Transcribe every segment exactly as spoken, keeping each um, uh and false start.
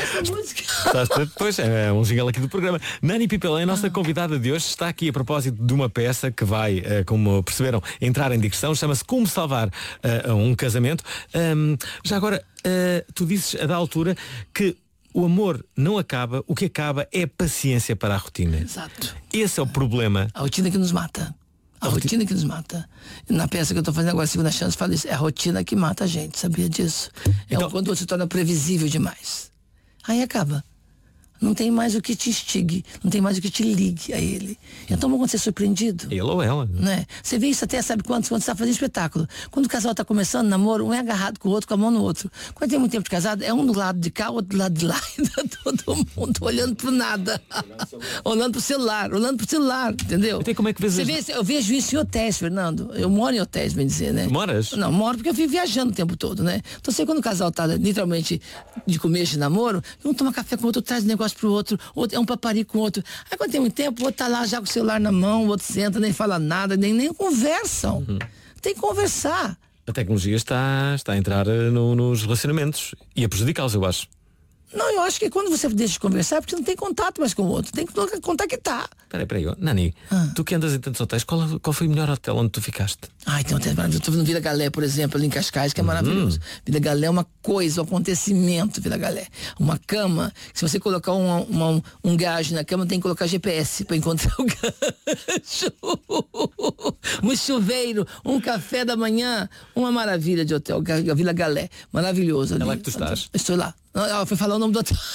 essa música. Pois é, um jingle aqui do programa. Nani Pipelém, a nossa convidada de hoje, está aqui a propósito de uma peça que vai, uh, como perceberam, entrar em digressão. Chama-se Como Salvar uh, um Casamento. Um, já agora, uh, tu dizes a da altura que o amor não acaba, o que acaba é a paciência para a rotina. Exato. Esse é o problema. A rotina que nos mata. A, a rotina, rotina que nos mata. Na peça que eu estou fazendo agora, Segunda Chance, fala isso. É a rotina que mata a gente, sabia disso? É então, quando você se torna previsível demais. Aí acaba. Não tem mais o que te instigue, não tem mais o que te ligue a ele. Então quando você é surpreendido. Ele ou ela. Né? Você vê isso até, sabe quando? Quando você está fazendo espetáculo. Quando o casal está começando namoro, um é agarrado com o outro, com a mão no outro. Quando tem muito tempo de casado, é um do lado de cá, outro do lado de lá, e tá todo mundo olhando pro nada. Olhando pro celular, olhando pro celular, entendeu? Então, como é que vês você vê, eu vejo isso em hotéis, Fernando. Eu moro em hotéis, bem dizer, né? Moras? Não, moro porque eu vivo viajando o tempo todo, né? Então você, quando o casal tá literalmente de começo de namoro, um toma café com o outro, traz um negócio pro outro, outro é um paparico com o outro. Aí quando tem muito tempo, o outro tá lá já com o celular na mão, o outro senta, nem fala nada, nem, nem conversam. Uhum. Tem que conversar. A tecnologia está, está a entrar no, nos relacionamentos e a prejudicá-los, eu acho. Não, eu acho que quando você deixa de conversar é porque não tem contato mais com o outro. Tem que contactar. Peraí, peraí, Nani, ah. tu que andas em tantos hotéis, qual, qual foi o melhor hotel onde tu ficaste? Ai, tem um hotel maravilhoso. Eu estou no Vila Galé, por exemplo, ali em Cascais, que é maravilhoso. Uhum. Vila Galé é uma coisa, um acontecimento, Vila Galé. Uma cama, se você colocar uma, uma, um gajo na cama, tem que colocar G P S para encontrar o gajo. Um chuveiro, um café da manhã, uma maravilha de hotel, a Vila Galé. Maravilhoso. É lá que tu estás? Estou lá. Eu fui falar o nome do hotel.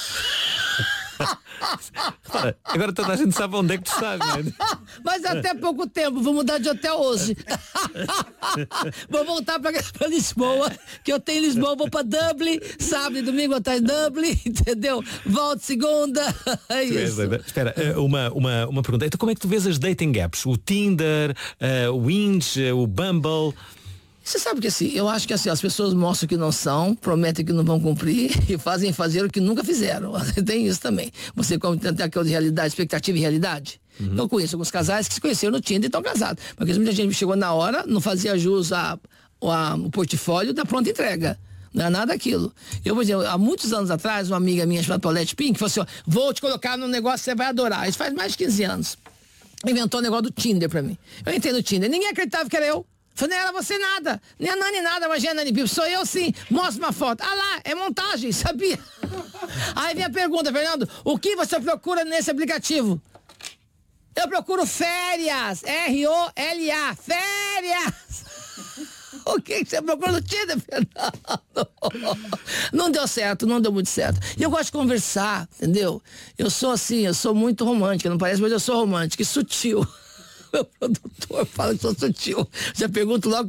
Repara, agora toda a gente sabe onde é que tu estás, não é? Mas até pouco tempo, vou mudar de hotel hoje. Vou voltar pra, pra Lisboa, que eu tenho Lisboa, vou pra Dublin, sábado e domingo eu tô em Dublin, entendeu? Volto segunda. É isso. Espera, uma, uma, uma pergunta. Então como é que tu vês as dating apps? O Tinder, uh, o Hinge, o Bumble? Você sabe que assim, eu acho que assim, as pessoas mostram que não são, prometem que não vão cumprir e fazem fazer o que nunca fizeram. Tem isso também. Você como tem aquela de realidade, expectativa e realidade. Uhum. Eu conheço alguns casais que se conheceram no Tinder e estão casados. Porque muita gente chegou na hora, não fazia jus a, a, o portfólio da pronta entrega. Não é nada aquilo. Eu vou dizer, há muitos anos atrás, uma amiga minha chamada Paulette Pink falou assim, ó, vou te colocar num negócio que você vai adorar. Isso faz mais de quinze anos. Inventou o negócio do Tinder pra mim. Eu entrei no Tinder, ninguém acreditava que era eu. Falei, não era você nada, nem a Nani nada, imagina a Nani Pipo, sou eu sim, mostra uma foto. Ah lá, é montagem, sabia? Aí vem a pergunta, Fernando, o que você procura nesse aplicativo? Eu procuro férias, R O L A, férias. O que você procura no Tinder, Fernando? Não deu certo, não deu muito certo. E eu gosto de conversar, entendeu? Eu sou assim, eu sou muito romântica, não parece, mas eu sou romântica e sutil. Meu produtor fala que sou sutil. Já pergunto logo